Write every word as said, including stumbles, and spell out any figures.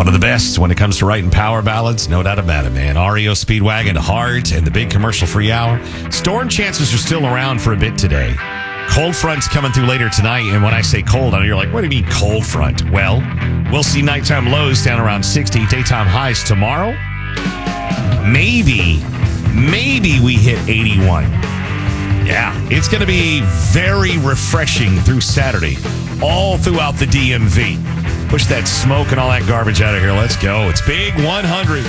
One of the best when it comes to writing power ballads, no doubt about it, man. R E O Speedwagon, Heart, and the big commercial-free hour. Storm chances are still around for a bit today. Cold front's coming through later tonight, and when I say cold, I know you're like, what do you mean cold front? Well, we'll see nighttime lows down around sixty, daytime highs tomorrow. Maybe, maybe we hit eighty-one. Yeah, it's going to be very refreshing through Saturday, all throughout the D M V. Push that smoke and all that garbage out of here. Let's go. It's Big one hundred.